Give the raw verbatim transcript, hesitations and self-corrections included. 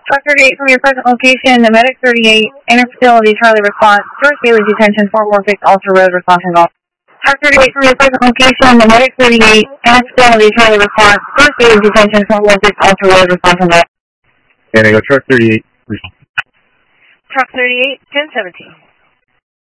Truck thirty-eight from your present location, the Medic thirty-eight, Interfacility Charlie response, George Bailey detention, Fort Warwick, Alter Road, response and golf. Truck thirty-eight from your present location, the Medic thirty-eight, Interfacility Charlie response, George Bailey detention, Fort Warwick, Alter Road, response and golf. And I go truck thirty-eight. Truck thirty-eight, ten seventeen.